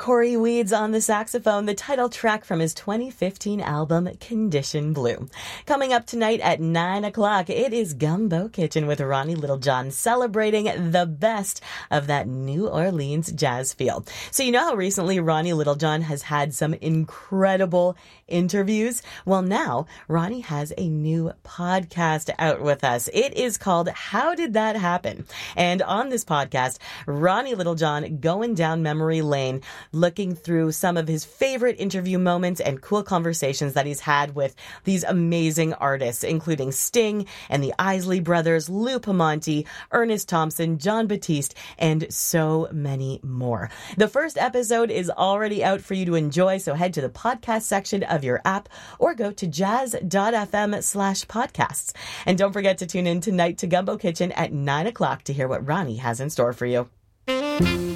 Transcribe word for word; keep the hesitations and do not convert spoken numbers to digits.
Corey Weeds on the saxophone, the title track from his twenty fifteen album, Condition Blue. Coming up tonight at nine o'clock, it is Gumbo Kitchen with Ronnie Littlejohn, celebrating the best of that New Orleans jazz feel. So you know how recently Ronnie Littlejohn has had some incredible interviews? Well, now Ronnie has a new podcast out with us. It is called How Did That Happen? And on this podcast, Ronnie Littlejohn going down memory lane, looking through some of his favorite interview moments and cool conversations that he's had with these amazing artists, including Sting and the Isley Brothers, Lou Piemonte, Ernest Thompson, Jon Batiste, and so many more. The first episode is already out for you to enjoy, so head to the podcast section of your app or go to jazz.fm slash podcasts. And don't forget to tune in tonight to Gumbo Kitchen at nine o'clock to hear what Ronnie has in store for you.